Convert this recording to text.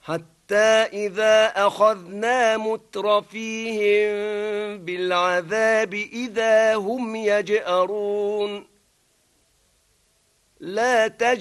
حتى إذا أخذنا مترفيهم بالعذاب إذا هم يجأرون لا